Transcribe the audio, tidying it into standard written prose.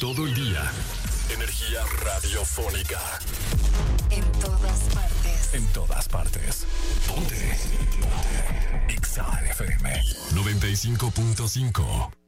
todo el día. Energía radiofónica. En todas partes. En todas partes. Ponte. Exa FM 95.5.